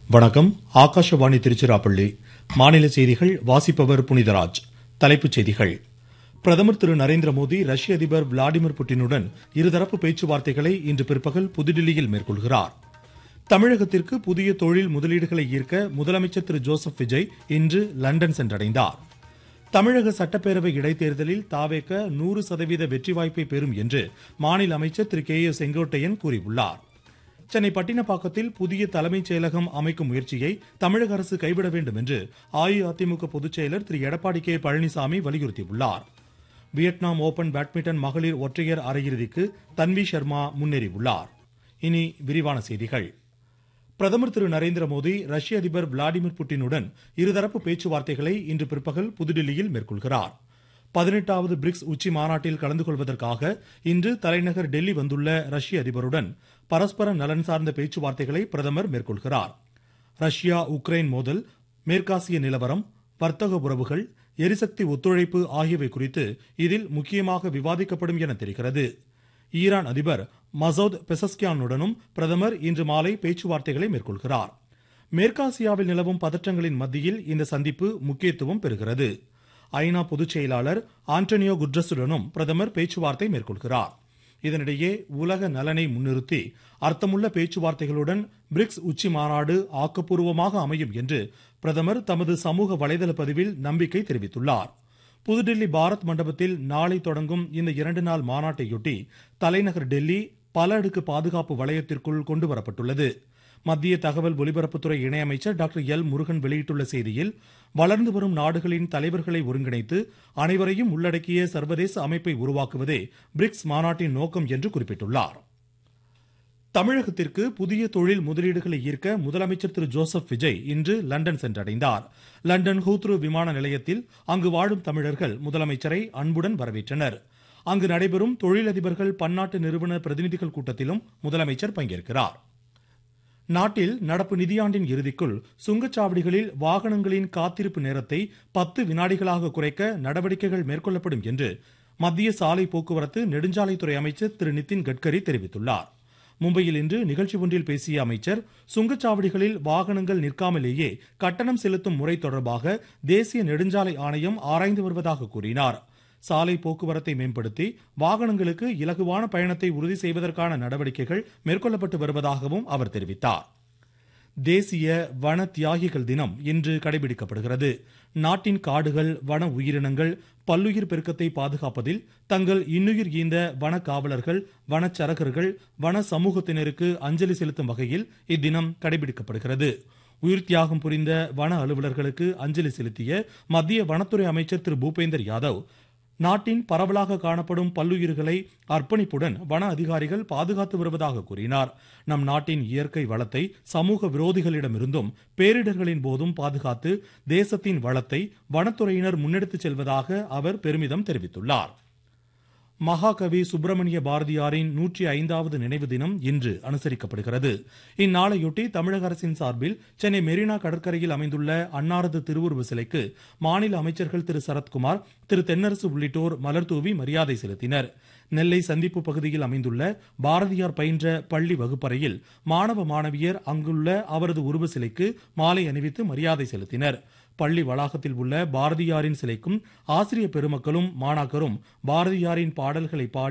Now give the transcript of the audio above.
வணக்கம். ஆகாஷவாணி திருச்சிராப்பள்ளி. மாநில செய்திகள் வாசிப்பவர் புனிதராஜ். தலைப்புச் செய்திகள். பிரதமர் திரு நரேந்திர மோடி ரஷ்ய அதிபர் விளாடிமிர் புட்டினுடன் இருதரப்பு பேச்சுவார்த்தைகளை இன்று பிற்பகல் புதுடில்லியில் மேற்கொள்கிறார். தமிழகத்திற்கு புதிய தொழில் முதலீடுகளை ஈர்க்க முதலமைச்சர் திரு ஜோசப் விஜய் இன்று லண்டன் சென்றடைந்தார். தமிழக சட்டப்பேரவை இடைத்தேர்தலில் தாவேக 100% வெற்றி வாய்ப்பை பெறும் என்று மாநில அமைச்சர் திரு கே. செங்கோட்டையன் கூறியுள்ளார். சென்னை பட்டினப்பாக்கத்தில் புதிய தலைமைச் செயலகம் அமைக்கும் முயற்சியை தமிழக அரசு கைவிட வேண்டும் என்று அஇஅதிமுக பொதுச் செயலர் திரு எடப்பாடி கே. பழனிசாமி வலியுறுத்தியுள்ளார். வியட்நாம் ஓபன் பேட்மிண்டன் மகளிர் ஒற்றையர் அரையிறுதிக்கு தன்வி சர்மா முன்னேறியுள்ளார். இனி விரிவான செய்திகள். பிரதமர் திரு நரேந்திர மோடி ரஷ்ய அதிபர் விளாடிமிர் புட்டினுடன் இருதரப்பு பேச்சுவார்த்தைகளை இன்று பிற்பகல் புதுடில்லியில் மேற்கொள்கிறார். 18வது பிரிக்ஸ் உச்சி மாநாட்டில் கலந்து கொள்வதற்காக இன்று தலைநகர் டெல்லி வந்துள்ள ரஷ்ய அதிபருடன் பரஸ்பர நலன் சார்ந்த பேச்சுவார்த்தைகளை பிரதமர் மேற்கொள்கிறார். ரஷ்யா உக்ரைன் மோதல், மேற்காசிய நிலவரம், வர்த்தக உறவுகள், எரிசக்தி ஒத்துழைப்பு ஆகியவை குறித்து இதில் முக்கியமாக விவாதிக்கப்படும் என தெரிகிறது. ஈரான் அதிபர் மசௌத் பெசஸ்கியானுடனும் பிரதமர் இன்று மாலை பேச்சுவார்த்தைகளை மேற்கொள்கிறார். மேற்காசியாவில் நிலவும் பதற்றங்களின் மத்தியில் இந்த சந்திப்பு முக்கியத்துவம் பெறுகிறது. ஐநா பொதுச் செயலாளர் ஆண்டனியோ குட்ரஸுடனும் பிரதமர் பேச்சுவார்த்தை மேற்கொள்கிறார். இதனிடையே உலக நலனை முன்னிறுத்தி அர்த்தமுள்ள பேச்சுவார்த்தைகளுடன் பிரிக்ஸ் உச்சி மாநாடு ஆக்கப்பூர்வமாக அமையும் என்று பிரதமர் தமது சமூக வலைதள பதிவில் நம்பிக்கை தெரிவித்துள்ளார். புதுடில்லி பாரத் மண்டபத்தில் நாளை தொடங்கும் இந்த 2 நாள் மாநாட்டையொட்டி தலைநகர் டெல்லி பல அடுக்கு பாதுகாப்பு வளையத்திற்குள் கொண்டுவரப்பட்டுள்ளது. மத்திய தகவல் ஒலிபரப்புத்துறை இணையமைச்சர் டாக்டர் எல். முருகன் வெளியிட்டுள்ள செய்தியில், வளர்ந்து வரும் நாடுகளின் தலைவர்களை ஒருங்கிணைத்து அனைவரையும் உள்ளடக்கிய சர்வதேச அமைப்பை உருவாக்குவதே பிரிக்ஸ் மாநாட்டின் நோக்கம் என்று குறிப்பிட்டுள்ளார். தமிழகத்திற்கு புதிய தொழில் முதலீடுகளை ஈர்க்க முதலமைச்சர் திரு ஜோசப் விஜய் இன்று லண்டன் சென்றடைந்தார். லண்டன் ஹூத்ரு விமான நிலையத்தில் அங்கு வாழும் தமிழர்கள் முதலமைச்சரை அன்புடன் வரவேற்றனர். அங்கு நடைபெறும் தொழிலதிபர்கள் பன்னாட்டு நிறுவன பிரதிநிதிகள் கூட்டத்திலும் முதலமைச்சர் பங்கேற்கிறார். நாட்டில் நடப்பு நிதியாண்டின் இறுதிக்குள் சுங்கச்சாவடிகளில் வாகனங்களின் காத்திருப்பு நேரத்தை 10 வினாடிகளாக குறைக்க நடவடிக்கைகள் மேற்கொள்ளப்படும் என்று மத்திய சாலை போக்குவரத்து நெடுஞ்சாலைத்துறை அமைச்சர் திரு நிதின் கட்கரி தெரிவித்துள்ளார். மும்பையில் இன்று நிகழ்ச்சி ஒன்றில் பேசிய அமைச்சர், சுங்கச்சாவடிகளில் வாகனங்கள் நிற்காமலேயே கட்டணம் செலுத்தும் முறை தொடர்பாக தேசிய நெடுஞ்சாலை ஆணையம் ஆராய்ந்து வருவதாக கூறினார். சாலை போக்குவரத்தை மேம்படுத்தி வாகனங்களுக்கு இலகுவான பயணத்தை உறுதி செய்வதற்கான நடவடிக்கைகள் மேற்கொள்ளப்பட்டு வருவதாகவும் அவர் தெரிவித்தார். தேசிய வன தியாகிகள் தினம் இன்று கடைபிடிக்கப்படுகிறது. நாட்டின் காடுகள், வன உயிரினங்கள், பல்லுயிர் பெருக்கத்தை பாதுகாப்பதில் தங்கள் இன்னுயிர் ஈந்த வன காவலர்கள், வனச்சரகர்கள், வன சமூகத்தினருக்கு அஞ்சலி செலுத்தும் வகையில் இத்தினம் கடைபிடிக்கப்படுகிறது. உயிர் தியாகம் புரிந்த வன அலுவலர்களுக்கு அஞ்சலி செலுத்திய மத்திய வனத்துறை அமைச்சர் திரு பூபேந்தர் யாதவ், நாட்டின் பரவலாக காணப்படும் பல்லுயிர்களை அர்ப்பணிப்புடன் வன அதிகாரிகள் பாதுகாத்து வருவதாக கூறினார். நம் நாட்டின் இயற்கை வளத்தை சமூக விரோதிகளிடமிருந்தும் பேரிடர்களின் போதும் பாதுகாத்து தேசத்தின் வளத்தை வனத்துறையினர் முன்னெடுத்துச் செல்வதாக அவர் பெருமிதம் தெரிவித்துள்ளார். மகாகவி சுப்பிரமணிய பாரதியாரின் 105வது நினைவு தினம் இன்று அனுசரிக்கப்படுகிறது. இந்நாளையொட்டி தமிழக அரசின் சார்பில் சென்னை மெரினா கடற்கரையில் அமைந்துள்ள அன்னாரது திருவுருவ சிலைக்கு மாநில அமைச்சர்கள் திரு சரத்குமார், திரு தென்னரசு உள்ளிட்டோர் மலர்தூவி மரியாதை செலுத்தினர். நெல்லை சந்திப்பு பகுதியில் அமைந்துள்ள பாரதியார் பயின்ற பள்ளி வகுப்பறையில் மாணவ மாணவியர் அங்குள்ள அவரது உருவ சிலைக்கு மாலை அணிவித்து மரியாதை செலுத்தினர். பள்ளி வளாகத்தில் உள்ள பாரதியாரின் சிலைக்கும் ஆசிரிய பெருமக்களும் மாணாக்கரும் பாரதியாரின் பாடல்களை பாடி